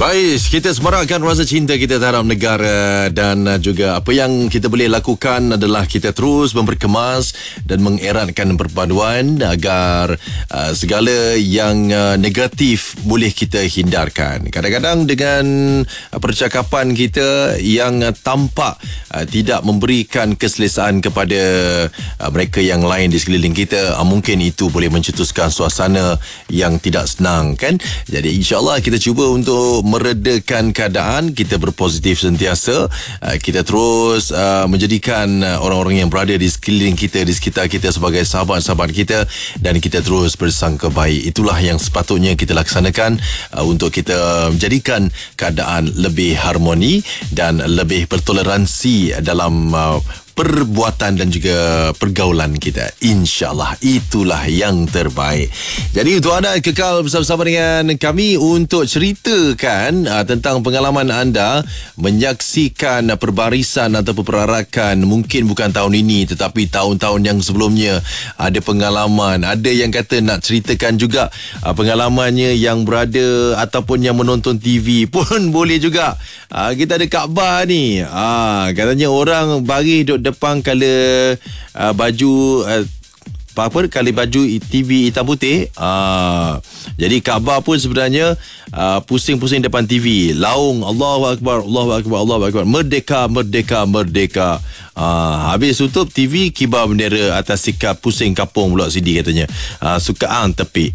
Baik, kita semarakkan rasa cinta kita terhadap negara dan juga apa yang kita boleh lakukan adalah kita terus memperkemas dan mengeratkan perpaduan agar segala yang negatif boleh kita hindarkan. Kadang-kadang dengan percakapan kita yang tampak tidak memberikan keselesaan kepada mereka yang lain di sekeliling kita, mungkin itu boleh mencetuskan suasana yang tidak senang, kan? Jadi insyaAllah kita cuba untuk meredakan keadaan, kita berpositif sentiasa, kita terus menjadikan orang-orang yang berada di sekeliling kita, di sekitar kita sebagai sahabat-sahabat kita, dan kita terus bersangka baik. Itulah yang sepatutnya kita laksanakan untuk kita menjadikan keadaan lebih harmoni dan lebih bertoleransi dalam perbuatan dan juga pergaulan kita. InsyaAllah itulah yang terbaik. Jadi untuk anda kekal bersama-sama dengan kami untuk ceritakan tentang pengalaman anda menyaksikan perbarisan atau perarakan, mungkin bukan tahun ini tetapi tahun-tahun yang sebelumnya ada pengalaman. Ada yang kata nak ceritakan juga pengalamannya yang berada ataupun yang menonton TV pun boleh juga. Kita ada Kaabah ni, katanya orang baris duduk depan kala baju kali baju TV hitam putih. Jadi Kaabah pun sebenarnya pusing-pusing depan TV, laung Allahu Akbar, Allahu Akbar, Allahu Akbar, merdeka, merdeka, merdeka. Habis tutup TV, kibar bendera atas sikap pusing kapung pula CD katanya. Sukaan tepi.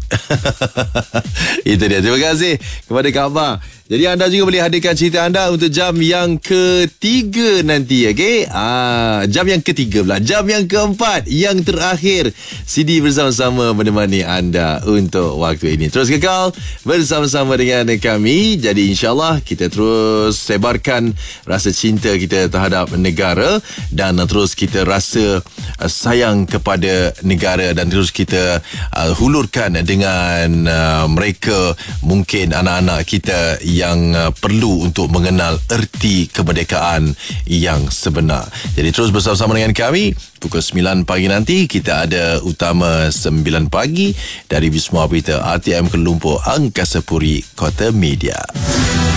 Itu dia. Terima kasih kepada Kaabah. Jadi anda juga boleh hadirkan cerita anda untuk jam yang ketiga nanti, okey? Jam yang ketiga pula. Jam yang keempat, yang terakhir, CD bersama-sama menemani anda untuk waktu ini. Terus kekal bersama-sama dengan kami. Jadi insyaAllah kita terus sebarkan rasa cinta kita terhadap negara dan terus kita rasa sayang kepada negara dan terus kita hulurkan dengan mereka, mungkin anak-anak kita yang perlu untuk mengenal erti kemerdekaan yang sebenar. Jadi terus bersama-sama dengan kami. Pukul 9 pagi nanti kita ada Utama 9 pagi dari Wisma Berita RTM Kuala Lumpur, Angkasa Puri, Kota Media.